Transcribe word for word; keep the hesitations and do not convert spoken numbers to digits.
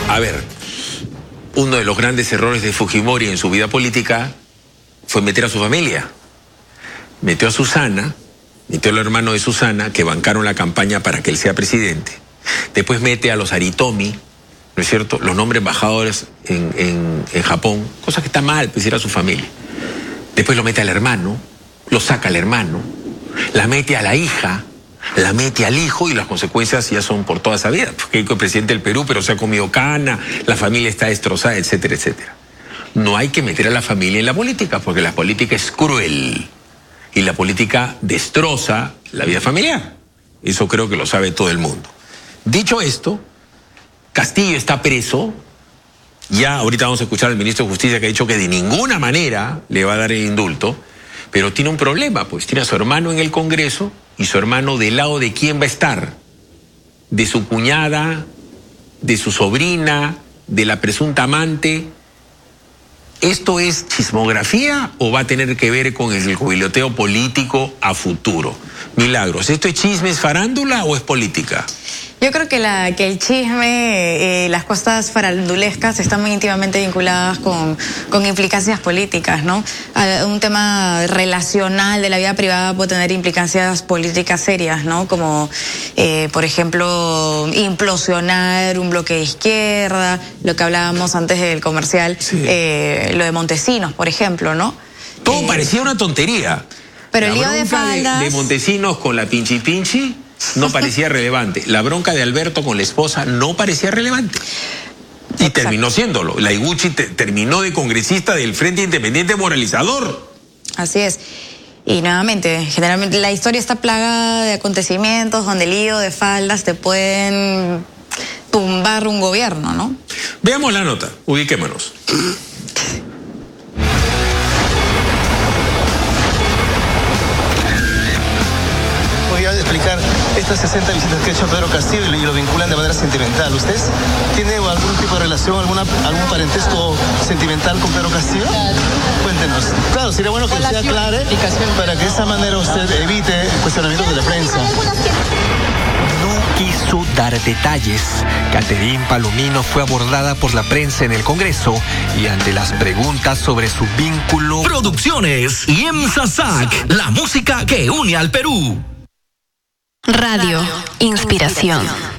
A ver, uno de los grandes errores de Fujimori en su vida política fue meter a su familia. Metió a Susana, metió al hermano de Susana, que bancaron la campaña para que él sea presidente. Después mete a los Aritomi, ¿no es cierto? Los nombres embajadores en, en, en Japón, cosa que está mal, pues era su familia. Después lo mete al hermano, lo saca al hermano, la mete a la hija, la mete al hijo y las consecuencias ya son por toda esa vida. Porque el presidente del Perú, pero se ha comido cana, la familia está destrozada, etcétera, etcétera. No hay que meter a la familia en la política, porque la política es cruel y la política destroza la vida familiar. Eso creo que lo sabe todo el mundo. Dicho esto, Castillo está preso. Ya ahorita vamos a escuchar al ministro de Justicia que ha dicho que de ninguna manera le va a dar el indulto, pero tiene un problema, pues tiene a su hermano en el Congreso y su hermano del lado de quién va a estar, de su cuñada, de su sobrina, de la presunta amante. ¿Esto es chismografía o va a tener que ver con el jubiloteo político a futuro? Milagros, ¿esto es chisme, es farándula o es política? Yo creo que, la, que el chisme, eh, las cosas farandulescas están muy íntimamente vinculadas con, con implicancias políticas, ¿no? Un tema relacional de la vida privada puede tener implicancias políticas serias, ¿no? Como, eh, por ejemplo, implosionar un bloque de izquierda, lo que hablábamos antes del comercial, sí. eh, lo de Montesinos, por ejemplo, ¿no? Todo eh, parecía una tontería. Pero el lío de faldas... De, de Montesinos con la pinchi pinchi no parecía relevante. La bronca de Alberto con la esposa no parecía relevante. Y Exacto. terminó siéndolo. La Iguchi te, terminó de congresista del Frente Independiente Moralizador. Así es. Y nuevamente, generalmente la historia está plagada de acontecimientos donde el lío de faldas te pueden tumbar un gobierno, ¿no? Veamos la nota, ubiquémonos. Explicar estas sesenta visitas que ha hecho Pedro Castillo y lo vinculan de manera sentimental. ¿Usted tiene algún tipo de relación, alguna, algún parentesco sentimental con Pedro Castillo? Cuéntenos. Claro, sería bueno que usted aclare para que de esa manera usted evite cuestionamientos de la prensa. No quiso dar detalles. Catherine Palomino fue abordada por la prensa en el Congreso y ante las preguntas sobre su vínculo... Producciones y Emsasac, la música que une al Perú. Radio Inspiración.